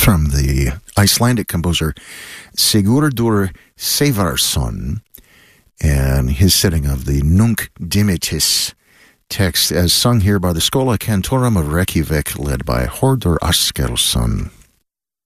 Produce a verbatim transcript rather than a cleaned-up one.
from the Icelandic composer Sigurdur Sævarsson, and his setting of the Nunc Dimittis text as sung here by the Schola Cantorum of Reykjavik, led by Hordur Askersson.